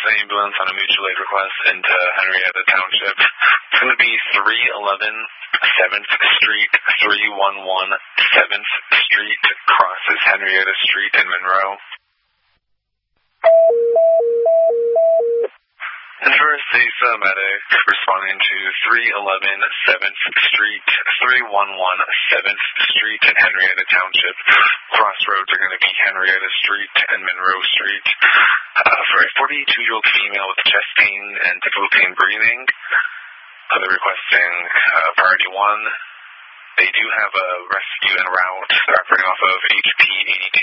ambulance on a mutual aid request into Henrietta Township. It's going to be 311 7th Street, 311 7th Street, crosses Henrietta Street in Monroe. And first, the medic responding to 311 7th Street, 311 7th Street in Henrietta Township. Crossroads are going to be Henrietta Street and Monroe Street. For a 42-year-old female with chest pain and difficulty in breathing, they're requesting priority 1. They do have a rescue en route. They're operating off of HP 82.